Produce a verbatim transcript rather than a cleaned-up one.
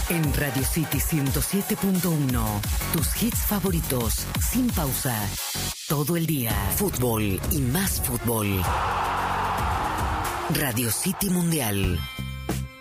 En Radio City ciento siete punto uno, tus hits favoritos, sin pausa, todo el día. Fútbol y más fútbol. Radio City Mundial.